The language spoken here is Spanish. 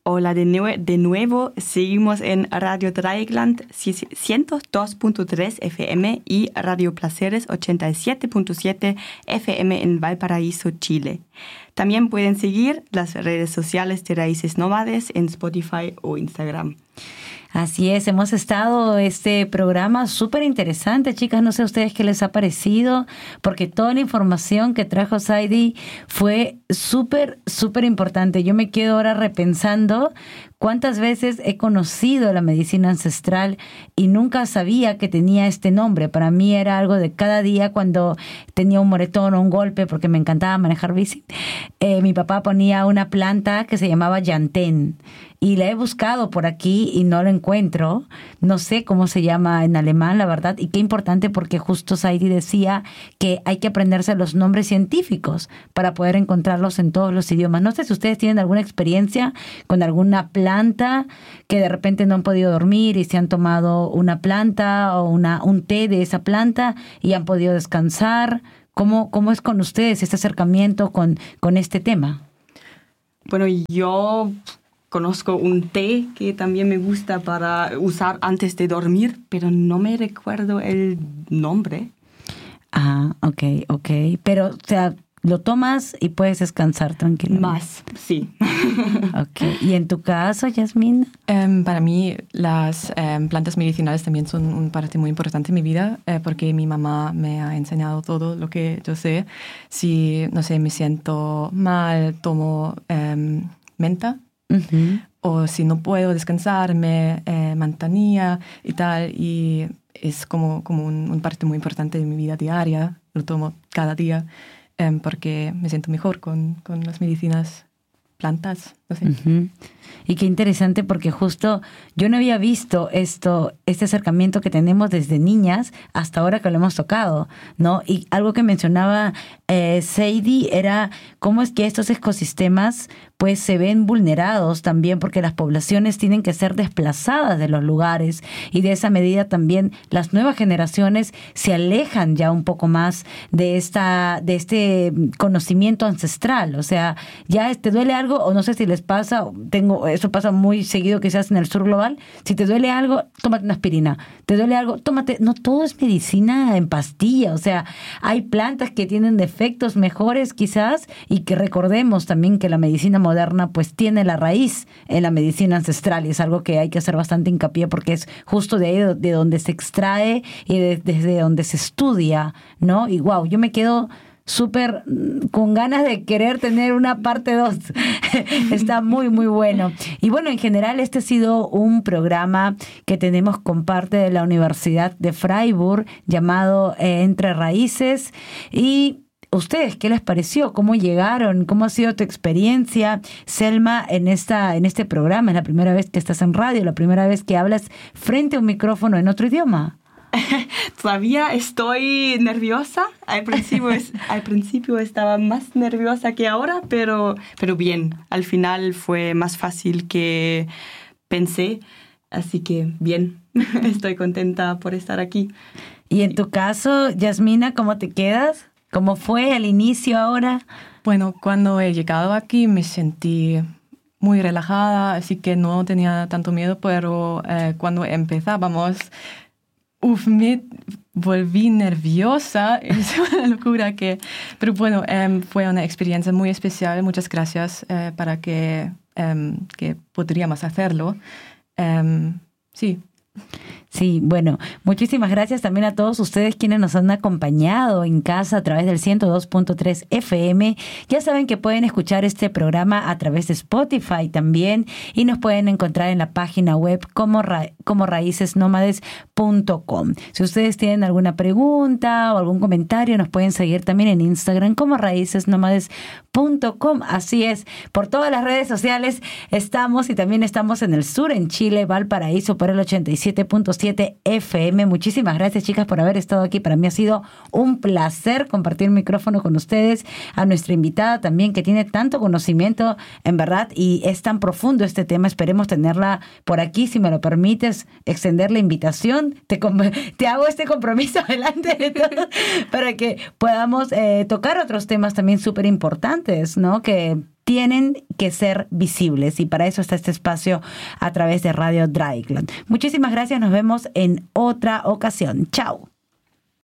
Hola de nuevo, seguimos en Radio Dreieckland 102.3 FM y Radio Placeres 87.7 FM en Valparaíso, Chile. También pueden seguir las redes sociales de Raíces Nómades en Spotify o Instagram. Así es, hemos estado este programa súper interesante, chicas, no sé a ustedes qué les ha parecido, porque toda la información que trajo Saidi fue súper importante. Yo me quedo ahora repensando cuántas veces he conocido la medicina ancestral y nunca sabía que tenía este nombre. Para mí era algo de cada día cuando tenía un moretón o un golpe, porque me encantaba manejar bici. Mi papá ponía una planta que se llamaba llantén. Y la he buscado por aquí y no lo encuentro. No sé cómo se llama en alemán, la verdad. Y qué importante porque justo Saidi decía que hay que aprenderse los nombres científicos para poder encontrarlos en todos los idiomas. No sé si ustedes tienen alguna experiencia con alguna planta que de repente no han podido dormir y se han tomado una planta o un té de esa planta y han podido descansar. ¿Cómo es con ustedes este acercamiento con este tema? Bueno, yo conozco un té que también me gusta para usar antes de dormir, pero no me recuerdo el nombre. Ah, ok. Pero, o sea, lo tomas y puedes descansar tranquilo. Más, sí. Ok. ¿Y en tu caso, Yasmina? Para mí, las plantas medicinales también son una parte muy importante en mi vida, porque mi mamá me ha enseñado todo lo que yo sé. Si, no sé, me siento mal, tomo menta. Uh-huh. O si no puedo descansarme, manzanilla y tal, y es como un parte muy importante de mi vida diaria, lo tomo cada día porque me siento mejor con las medicinas, plantas, no sé. Uh-huh. Y qué interesante porque justo yo no había visto este acercamiento que tenemos desde niñas hasta ahora que lo hemos tocado, ¿no? Y algo que mencionaba Saidi era cómo es que estos ecosistemas pues se ven vulnerados también porque las poblaciones tienen que ser desplazadas de los lugares y de esa medida también las nuevas generaciones se alejan ya un poco más de este conocimiento ancestral. O sea, ya te duele algo o no sé si les pasa, eso pasa muy seguido quizás en el sur global, si te duele algo, tómate una aspirina, te duele algo, tómate, no todo es medicina en pastilla, o sea, hay plantas que tienen efectos mejores quizás y que recordemos también que la medicina moderna pues tiene la raíz en la medicina ancestral y es algo que hay que hacer bastante hincapié porque es justo de ahí de donde se extrae y desde donde se estudia, ¿no? Y wow, yo me quedo súper con ganas de querer tener una parte 2. Está muy bueno. Y bueno, en general este ha sido un programa que tenemos con parte de la Universidad de Freiburg llamado Entre Raíces. Y ¿ustedes qué les pareció? ¿Cómo llegaron? ¿Cómo ha sido tu experiencia, Selma, en este programa? ¿Es la primera vez que estás en radio? ¿La primera vez que hablas frente a un micrófono en otro idioma? Todavía estoy nerviosa. Al principio estaba más nerviosa que ahora, pero bien. Al final fue más fácil que pensé. Así que bien, estoy contenta por estar aquí. Y en tu caso, Yasmina, ¿cómo te quedas? ¿Cómo fue el inicio ahora? Bueno, cuando he llegado aquí me sentí muy relajada, así que no tenía tanto miedo, pero cuando empezábamos, me volví nerviosa, es una locura pero bueno, fue una experiencia muy especial, muchas gracias para que podríamos hacerlo. Sí. Sí, bueno, muchísimas gracias también a todos ustedes quienes nos han acompañado en casa a través del 102.3 FM. Ya saben que pueden escuchar este programa a través de Spotify también y nos pueden encontrar en la página web como raicesnomades.com. Si ustedes tienen alguna pregunta o algún comentario, nos pueden seguir también en Instagram como raicesnomades.com. Así es, por todas las redes sociales estamos y también estamos en el sur, en Chile, Valparaíso, por el 87.7 FM. Muchísimas gracias, chicas, por haber estado aquí. Para mí ha sido un placer compartir el micrófono con ustedes. A nuestra invitada también, que tiene tanto conocimiento, en verdad, y es tan profundo este tema. Esperemos tenerla por aquí, si me lo permites, extender la invitación. Te hago este compromiso delante de todos para que podamos tocar otros temas también súper importantes, ¿no? Que tienen que ser visibles y para eso está este espacio a través de Radio Dreieckland. Muchísimas gracias, nos vemos en otra ocasión. Chao.